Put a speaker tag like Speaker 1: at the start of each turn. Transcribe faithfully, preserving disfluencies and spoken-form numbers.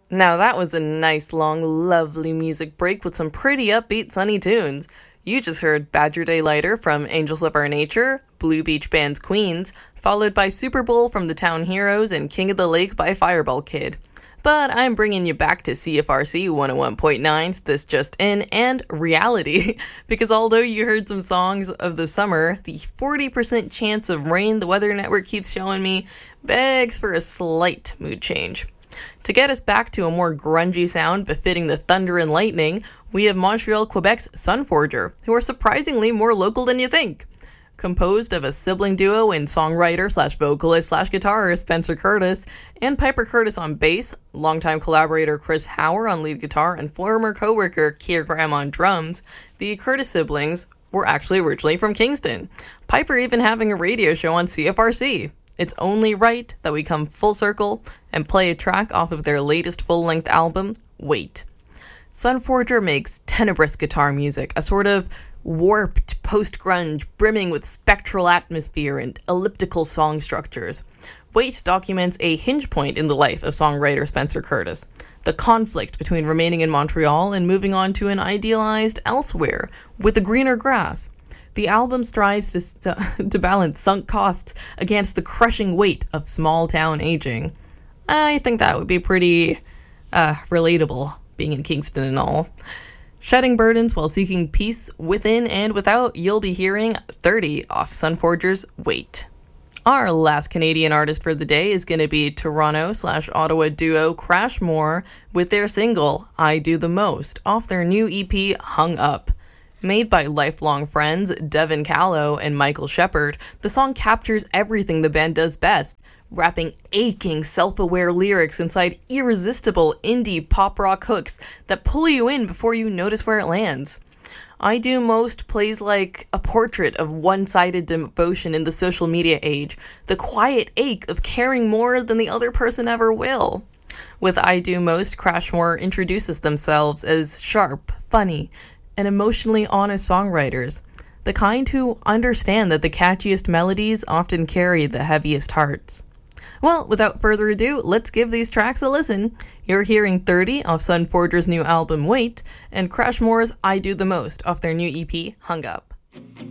Speaker 1: Now that was a nice, long, lovely music break with some pretty upbeat, sunny tunes. You just heard Badger Daylighter from Angels of Our Nature, Blue Beach Band's Queens, followed by Super Bowl from the Town Heroes and King of the Lake by Fireball Kid. But I'm bringing you back to C F R C one oh one point nine's This Just In and reality, because although you heard some songs of the summer, the forty percent chance of rain the Weather Network keeps showing me begs for a slight mood change. To get us back to a more grungy sound befitting the thunder and lightning, we have Montreal, Quebec's Sunforger, who are surprisingly more local than you think. Composed of a sibling duo in songwriter slash vocalist slash guitarist Spencer Curtis and Piper Curtis on bass, longtime collaborator Chris Hauer on lead guitar, and former co-worker Keir Graham on drums, the Curtis siblings were actually originally from Kingston, Piper even having a radio show on C F R C. It's only right that we come full circle and play a track off of their latest full-length album, Wait. Sunforger makes tenebrous guitar music, a sort of warped post-grunge brimming with spectral atmosphere and elliptical song structures. Wait documents a hinge point in the life of songwriter Spencer Curtis, the conflict between remaining in Montreal and moving on to an idealized elsewhere with the greener grass. The album strives to, st- to balance sunk costs against the crushing weight of small-town aging. I think that would be pretty uh, relatable, being in Kingston and all. Shedding burdens while seeking peace within and without, you'll be hearing thirty off Sunforger's Wait. Our last Canadian artist for the day is going to be Toronto slash Ottawa duo Crashmore with their single, I Do The Most, off their new E P, Hung Up. Made by lifelong friends Devin Callow and Michael Shepard, the song captures everything the band does best, wrapping aching, self-aware lyrics inside irresistible indie pop rock hooks that pull you in before you notice where it lands. I Do Most plays like a portrait of one-sided devotion in the social media age, the quiet ache of caring more than the other person ever will. With I Do Most, Crashmore introduces themselves as sharp, funny, and emotionally honest songwriters, the kind who understand that the catchiest melodies often carry the heaviest hearts. Well, without further ado, let's give these tracks a listen. You're hearing thirty off Sunforger's new album Wait, and Crashmore's I Do The Most off their new E P, Hung Up.